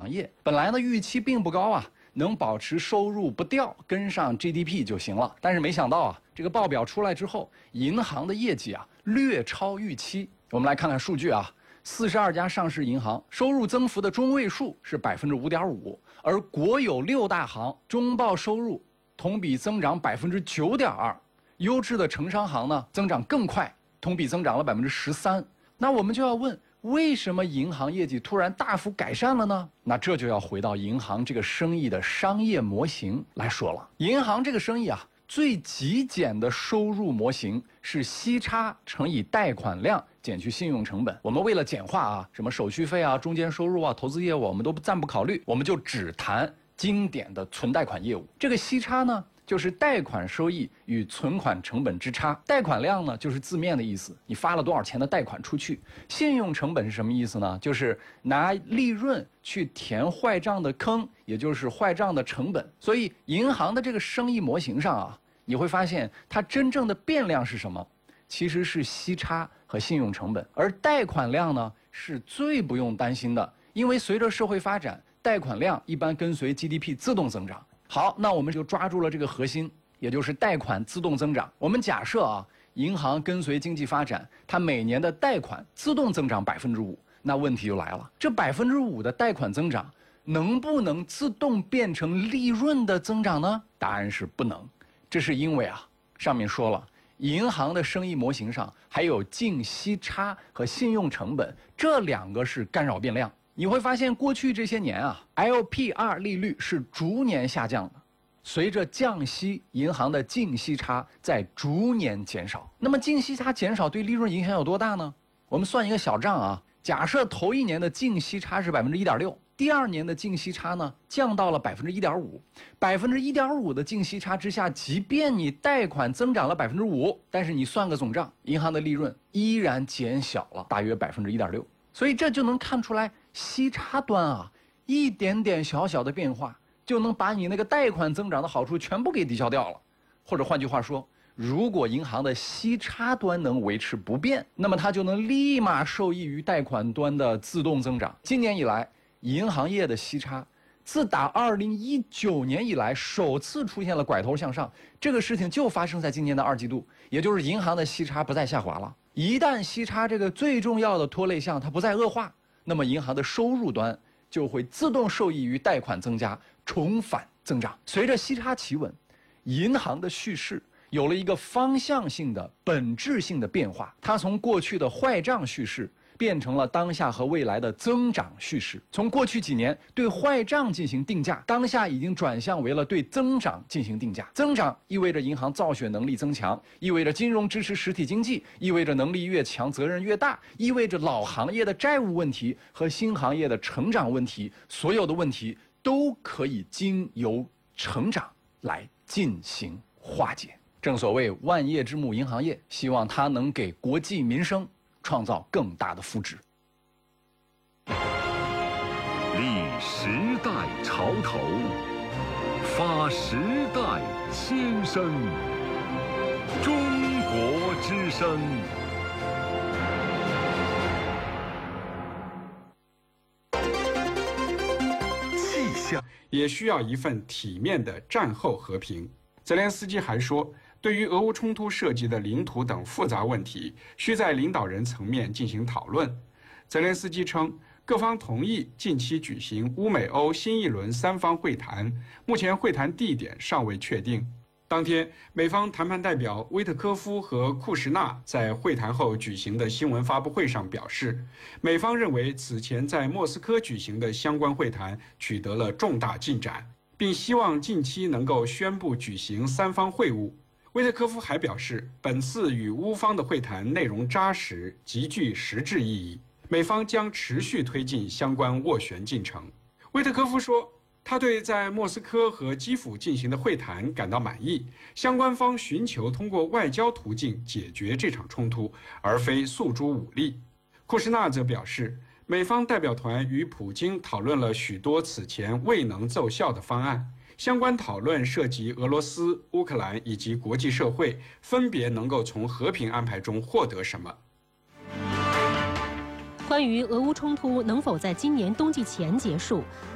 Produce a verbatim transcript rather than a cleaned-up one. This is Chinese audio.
行业，本来呢预期并不高啊，能保持收入不掉，跟上 G D P 就行了。但是没想到啊，这个报表出来之后，银行的业绩啊略超预期。我们来看看数据啊，四十二家上市银行收入增幅的中位数是百分之五点五，而国有六大行中报收入同比增长百分之九点二，优质的城商行呢增长更快，同比增长了百分之十三。那我们就要问，为什么银行业绩突然大幅改善了呢？那这就要回到银行这个生意的商业模型来说了。银行这个生意啊，最极简的收入模型是息差乘以贷款量减去信用成本。我们为了简化啊，什么手续费啊、中间收入啊、投资业务，我们都暂不考虑，我们就只谈经典的存贷款业务。这个息差呢，就是贷款收益与存款成本之差。贷款量呢，就是字面的意思，你发了多少钱的贷款出去。信用成本是什么意思呢？就是拿利润去填坏账的坑，也就是坏账的成本。所以银行的这个生意模型上啊，你会发现它真正的变量是什么？其实是息差和信用成本。而贷款量呢，是最不用担心的，因为随着社会发展，贷款量一般跟随 G D P 自动增长。好，那我们就抓住了这个核心，也就是贷款自动增长。我们假设啊，银行跟随经济发展，它每年的贷款自动增长百分之五，那问题就来了，这百分之五的贷款增长能不能自动变成利润的增长呢？答案是不能。这是因为啊，上面说了，银行的生意模型上还有净息差和信用成本，这两个是干扰变量。你会发现，过去这些年啊 ，L P R 利率是逐年下降的，随着降息，银行的净息差在逐年减少。那么净息差减少对利润影响有多大呢？我们算一个小账啊，假设头一年的净息差是百分之一点六，第二年的净息差呢降到了百分之一点五，百分之一点五的净息差之下，即便你贷款增长了百分之五，但是你算个总账，银行的利润依然减小了大约百分之一点六。所以这就能看出来，息差端啊，一点点小小的变化，就能把你那个贷款增长的好处全部给抵消掉了。或者换句话说，如果银行的息差端能维持不变，那么它就能立马受益于贷款端的自动增长。今年以来，银行业的息差自打二零一九年以来首次出现了拐头向上，这个事情就发生在今年的二季度，也就是银行的息差不再下滑了。一旦息差这个最重要的拖累项它不再恶化，那么银行的收入端就会自动受益于贷款增加，重返增长。随着息差企稳，银行的叙事有了一个方向性的本质性的变化，它从过去的坏账叙事变成了当下和未来的增长叙事。从过去几年对坏账进行定价，当下已经转向为了对增长进行定价。增长意味着银行造血能力增强，意味着金融支持实体经济，意味着能力越强责任越大，意味着老行业的债务问题和新行业的成长问题，所有的问题都可以经由成长来进行化解。正所谓万业之母银行业，希望它能给国计民生创造更大的福祉。 立时代潮头，发时代先声，中国之声。 气象也需要一份体面的战后和平。泽连斯基还说，对于俄乌冲突涉及的领土等复杂问题，需在领导人层面进行讨论。泽连斯基称，各方同意近期举行乌美欧新一轮三方会谈，目前会谈地点尚未确定。当天，美方谈判代表威特科夫和库什纳在会谈后举行的新闻发布会上表示，美方认为此前在莫斯科举行的相关会谈取得了重大进展，并希望近期能够宣布举行三方会晤。威特科夫还表示，本次与乌方的会谈内容扎实，极具实质意义，美方将持续推进相关斡旋进程。威特科夫说，他对在莫斯科和基辅进行的会谈感到满意，相关方寻求通过外交途径解决这场冲突，而非诉诸武力。库什纳则表示，美方代表团与普京讨论了许多此前未能奏效的方案，相关讨论涉及俄罗斯、乌克兰以及国际社会分别能够从和平安排中获得什么。 关于俄乌冲突能否在今年冬季前结束，